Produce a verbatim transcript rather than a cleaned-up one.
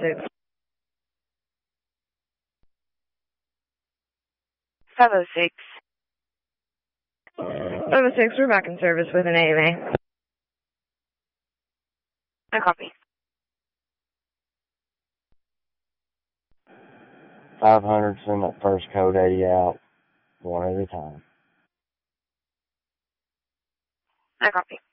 six. five oh six. five oh six, we're back in service with an A M A. I copy. five hundred, send that first code eighty out, one at a time. I copy.